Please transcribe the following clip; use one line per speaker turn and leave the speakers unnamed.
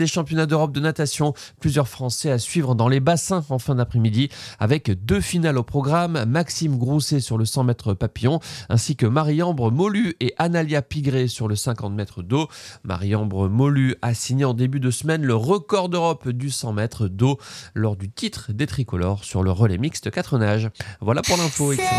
Des championnats d'Europe de natation, plusieurs Français à suivre dans les bassins en fin d'après-midi avec 2 finales au programme. Maxime Grousset sur le 100 mètres papillon ainsi que Marie-Ambre Molu et Analia Pigré sur le 50 mètres d'eau. Marie-Ambre Molu a signé en début de semaine le record d'Europe du 100 mètres d'eau lors du titre des tricolores sur le relais mixte 4 nages. Voilà pour l'info. Excellent.